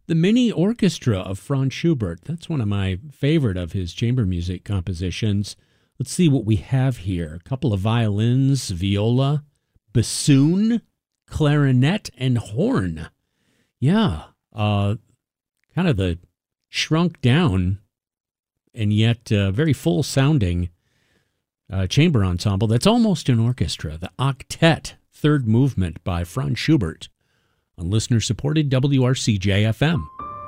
The Mini Orchestra of Franz Schubert. That's one of my favorite of his chamber music compositions. Let's see what we have here. A couple of violins, viola, bassoon, clarinet, and horn. Yeah, kind of the shrunk down and yet very full sounding chamber ensemble that's almost an orchestra. The Octet, third movement by Franz Schubert on listener-supported WRCJ-FM.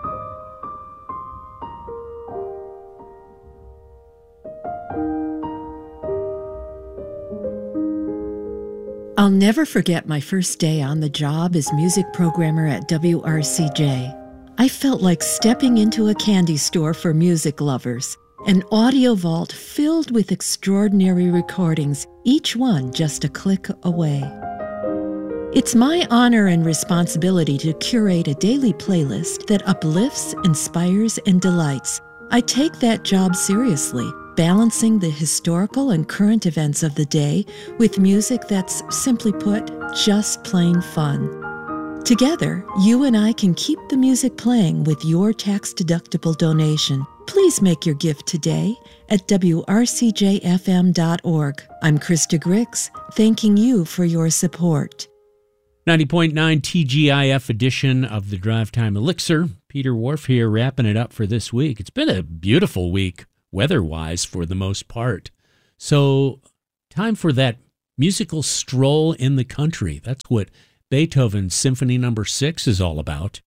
I'll never forget my first day on the job as music programmer at WRCJ. I felt like stepping into a candy store for music lovers, an audio vault filled with extraordinary recordings, each one just a click away. It's my honor and responsibility to curate a daily playlist that uplifts, inspires, and delights. I take that job seriously, balancing the historical and current events of the day with music that's, simply put, just plain fun. Together, you and I can keep the music playing with your tax-deductible donation. Please make your gift today at WRCJFM.org. I'm Krista Grix, thanking you for your support. 90.9 TGIF edition of the Drive Time Elixir. Peter Wharf here, wrapping it up for this week. It's been a beautiful week, weather-wise, for the most part. So, time for that musical stroll in the country. That's what Beethoven's Symphony No. 6 is all about.